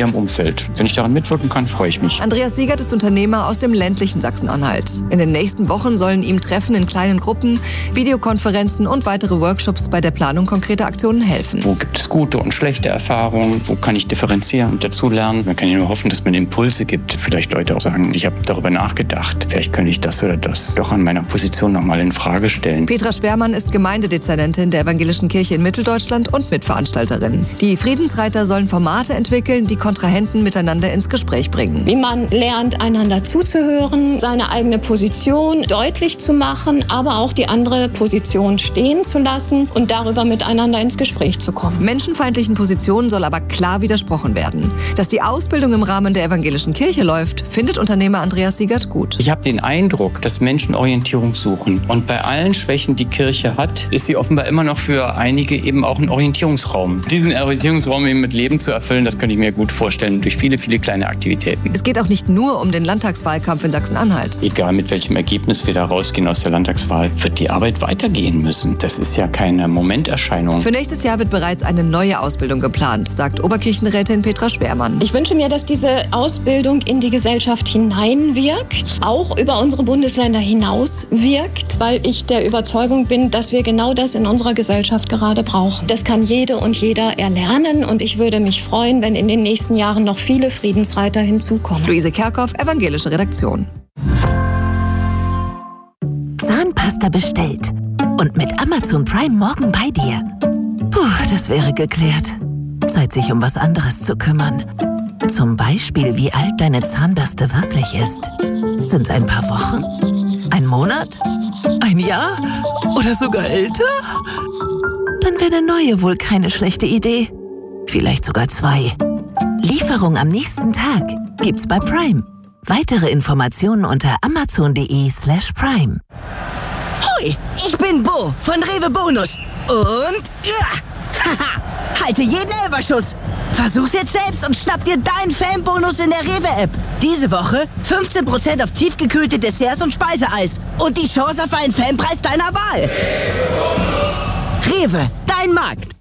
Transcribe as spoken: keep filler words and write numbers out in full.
ihrem Umfeld. Wenn ich daran mitwirken kann, freue ich mich. Andreas Siegert ist Unternehmer aus dem ländlichen Sachsen-Anhalt. In den nächsten Wochen sollen ihm Treffen in kleinen Gruppen, Videokonferenzen und weitere Workshops bei der Planung konkreter Aktionen helfen. Wo gibt es gute und schlechte Erfahrungen? Wo kann ich differenzieren und dazulernen? Man kann ja nur hoffen, dass man Impulse gibt. Vielleicht Leute auch sagen, ich habe darüber nachgedacht. Vielleicht könnte ich das oder das doch an meiner Position nochmal in Frage stellen. Petra Schwermann ist Gemeindedezernentin der Evangelischen Kirche in Mitteldeutschland und Mitveranstalterin. Die Friedensreiter sollen Formate entwickeln, die Kontrahenten miteinander ins Gespräch bringen. Wie man lernt, einander zuzuhören, seine eigene Position deutlich zu machen, aber auch die andere Position stehen zu lassen und darüber miteinander ins Gespräch zu kommen. Menschenfeindlichen Positionen soll aber klar widersprochen werden. Dass die Ausbildung im Rahmen der Evangelischen Kirche läuft, findet Unternehmer Andreas Siegert gut. Ich habe den Eindruck, dass Menschen Orientierung suchen. Und bei allen Schwächen, die Kirche hat, ist sie offenbar immer noch für einige eben auch ein Orientierungsraum. Diesen Orientierungsraum eben mit Leben zu erfüllen, das könnte ich mir gut vorstellen, durch viele, viele kleine Aktivitäten. Es geht auch nicht nur um den Landtagswahlkampf in Sachsen-Anhalt. Egal mit welchem Ergebnis wir da rausgehen aus der Landtagswahl, wird die Arbeit weitergehen müssen. Das ist ja keine Momenterscheinung. Für nächstes Jahr wird bereits eine neue Ausbildung geplant, sagt Oberkirchenrätin Petra Schwermann. Ich wünsche mir, dass diese Ausbildung in die Gesellschaft hineinwirkt, auch über unsere Bundesländer hinaus wirkt, weil ich der Überzeugung bin, dass wir genau das in unserer Gesellschaft gerade brauchen. Das kann jede und jeder erlernen und ich würde mich freuen, wenn in den nächsten Jahren noch viele Friedensreiter hinzukommen. Luise Kerkhoff, Evangelische Redaktion. Zahnpasta bestellt und mit Amazon Prime morgen bei dir. Puh, das wäre geklärt. Zeit, sich um was anderes zu kümmern. Zum Beispiel, wie alt deine Zahnbürste wirklich ist. Sind's ein paar Wochen? Ein Monat? Ein Jahr? Oder sogar älter? Dann wäre eine neue wohl keine schlechte Idee. Vielleicht sogar zwei. Lieferung am nächsten Tag gibt's bei Prime. Weitere Informationen unter amazon.de slash prime. Hoi, ich bin Bo von Rewe Bonus. Und ja, haha, halte jeden Elferschuss. Versuch's jetzt selbst und schnapp dir deinen Fanbonus in der Rewe-App. Diese Woche fünfzehn Prozent auf tiefgekühlte Desserts und Speiseeis. Und die Chance auf einen Fanpreis deiner Wahl. Rewe, dein Markt.